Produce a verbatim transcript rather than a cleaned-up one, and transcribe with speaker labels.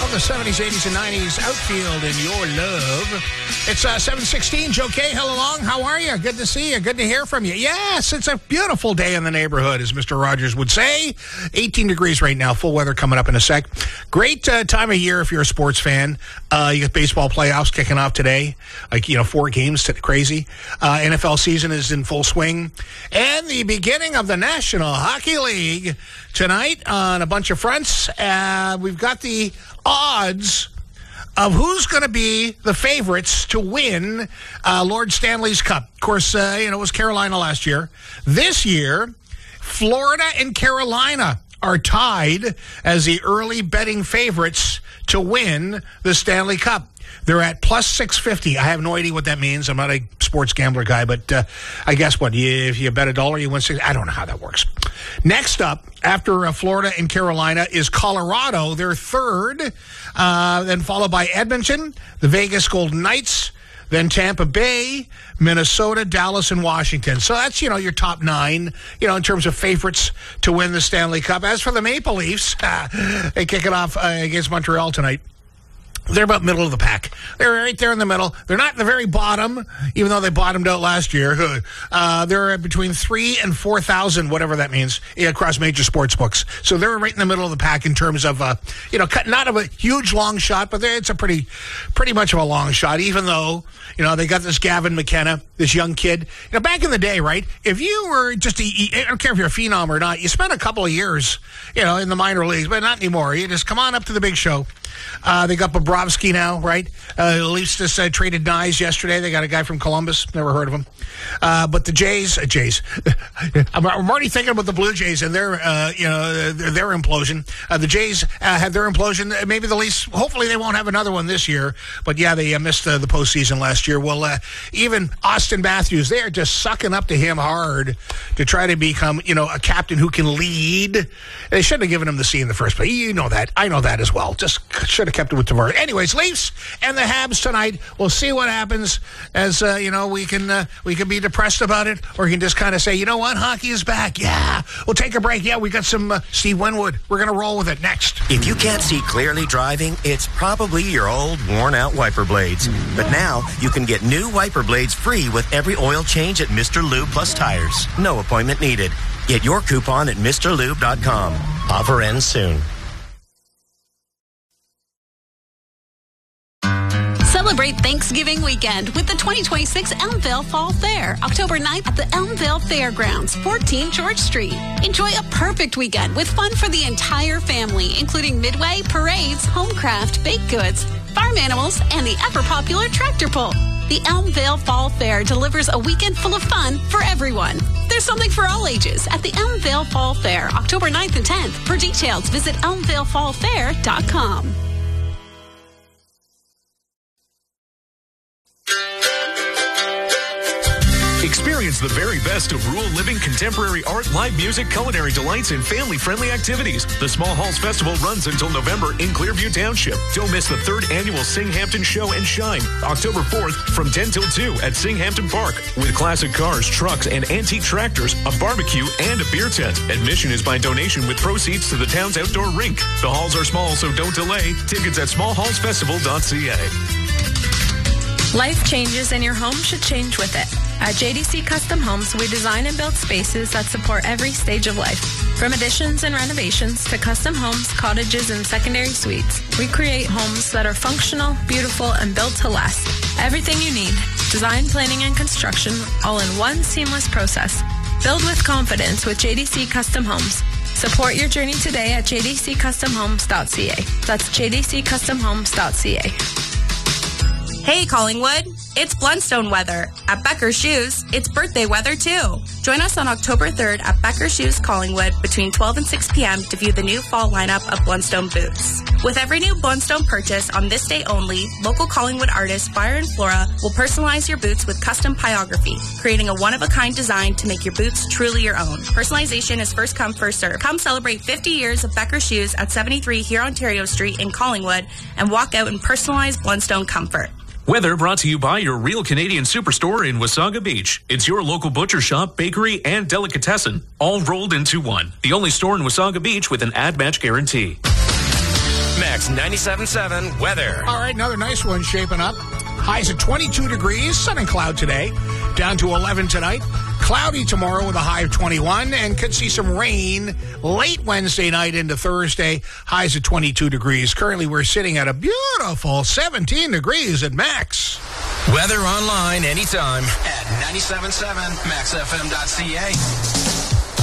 Speaker 1: the seventies, eighties, and nineties outfield in your love. It's uh, seven sixteen. Joe Cahill along. How are you? Good to see you. Good to hear from you. Yes, it's a beautiful day in the neighborhood, as Mister Rogers would say. eighteen degrees right now. Full weather coming up in a sec. Great uh, time of year if you're a sports fan. Uh, you got baseball playoffs kicking off today. Like, you know, four games. To crazy. Uh, N F L season is in full swing. And the beginning of the National Hockey League tonight on a bunch of fronts. Uh, we've got the odds of who's going to be the favorites to win uh, Lord Stanley's Cup. Of course, uh, you know, it was Carolina last year. This year, Florida and Carolina are tied as the early betting favorites to win the Stanley Cup. They're at plus six fifty. I have no idea what that means. I'm not a sports gambler guy, but uh, I guess what? You, if you bet a dollar, you win six. I don't know how that works. Next up, after uh, Florida and Carolina, is Colorado. They're third, uh, then followed by Edmonton, the Vegas Golden Knights, then Tampa Bay, Minnesota, Dallas, and Washington. So that's, you know, your top nine, you know, in terms of favorites to win the Stanley Cup. As for the Maple Leafs, uh, they kick it off uh, against Montreal tonight. They're about middle of the pack. They're right there in the middle. They're not in the very bottom, even though they bottomed out last year. Uh, they're between three and four thousand, whatever that means, across major sports books. So they're right in the middle of the pack in terms of, uh, you know, not of a huge long shot, but it's a pretty, pretty much of a long shot. Even though, you know, they got this Gavin McKenna, this young kid. You know, back in the day, right? If you were just, a, I don't care if you're a phenom or not, you spent a couple of years, you know, in the minor leagues, but not anymore. You just come on up to the big show. Uh, they got Bobrovsky now, right? Uh, the Leafs just uh, traded Nyes yesterday. They got a guy from Columbus. Never heard of him. Uh, but the Jays, uh, Jays. I'm, I'm already thinking about the Blue Jays and their, uh, you know, their, their implosion. Uh, the Jays uh, had their implosion. Maybe the Leafs. Hopefully, they won't have another one this year. But yeah, they uh, missed uh, the postseason last year. Well, uh, even Austin Matthews, they are just sucking up to him hard to try to become, you know, a captain who can lead. They shouldn't have given him the C in the first place. You know that. I know that as well. Just should have kept it with Tavares. Anyways, Leafs and the Habs tonight. We'll see what happens. As uh, you know, we can uh, we can be depressed about it, or you can just kind of say, you know what, hockey is back. Yeah, we'll take a break. Yeah, we got some uh, Steve Winwood. We're gonna roll with it next.
Speaker 2: If you can't see clearly driving, it's probably your old, worn-out wiper blades. But now you can get new wiper blades free with every oil change at Mister Lube Plus Tires. No appointment needed. Get your coupon at Mr Lube dot com. Offer ends soon.
Speaker 3: Celebrate Thanksgiving weekend with the twenty twenty-six Elmvale Fall Fair, October ninth at the Elmvale Fairgrounds, fourteen George Street. Enjoy a perfect weekend with fun for the entire family, including midway, parades, homecraft, baked goods, farm animals, and the ever-popular tractor pull. The Elmvale Fall Fair delivers a weekend full of fun for everyone. There's something for all ages at the Elmvale Fall Fair, October ninth and tenth. For details, visit elmvale fall fair dot com.
Speaker 4: Experience the very best of rural living, contemporary art, live music, culinary delights, and family-friendly activities. The Small Halls Festival runs until November in Clearview Township. Don't miss the third annual Singhampton Show and Shine, October fourth from ten till two at Singhampton Park. With classic cars, trucks, and antique tractors, a barbecue, and a beer tent. Admission is by donation with proceeds to the town's outdoor rink. The halls are small, so don't delay. Tickets at small halls festival dot c a.
Speaker 5: Life changes and your home should change with it. At J D C Custom Homes, we design and build spaces that support every stage of life. From additions and renovations to custom homes, cottages, and secondary suites, we create homes that are functional, beautiful, and built to last. Everything you need, design, planning, and construction, all in one seamless process. Build with confidence with J D C Custom Homes. Support your journey today at j d c custom homes dot c a. That's j d c custom homes dot c a.
Speaker 6: Hey Collingwood, it's Blundstone weather. At Becker Shoes, it's birthday weather too. Join us on October third at Becker Shoes Collingwood between twelve and six p.m. to view the new fall lineup of Blundstone boots. With every new Blundstone purchase on this day only, local Collingwood artist Fire and Flora will personalize your boots with custom pyrography, creating a one-of-a-kind design to make your boots truly your own. Personalization is first come, first serve. Come celebrate fifty years of Becker Shoes at seventy-three Here Ontario Street in Collingwood and walk out in personalized Blundstone comfort.
Speaker 4: Weather brought to you by your Real Canadian Superstore in Wasaga Beach. It's your local butcher shop, bakery, and delicatessen, all rolled into one. The only store in Wasaga Beach with an ad match guarantee. Next.
Speaker 7: That's ninety-seven point seven weather.
Speaker 1: All right, another nice one shaping up. Highs at twenty-two degrees, sun and cloud today. Down to eleven tonight. Cloudy tomorrow with a high of twenty-one, and could see some rain late Wednesday night into Thursday. Highs at twenty-two degrees. Currently, we're sitting at a beautiful seventeen degrees at max.
Speaker 7: Weather online anytime at ninety-seven point seven max f m dot c a.